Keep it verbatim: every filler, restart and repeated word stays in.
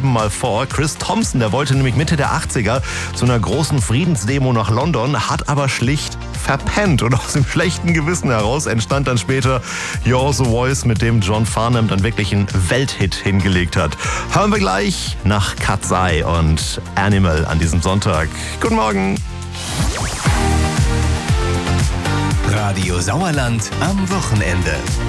eben mal vor. Chris Thompson, der wollte nämlich Mitte der achtziger zu einer großen Friedensdemo nach London, hat aber schlicht verpennt. Und aus dem schlechten Gewissen heraus entstand dann später You're the Voice, mit dem John Farnham dann wirklich einen Welthit hingelegt hat. Hören wir gleich nach Katzai und Animal an diesem Sonntag. Guten Morgen. Radio Sauerland am Wochenende.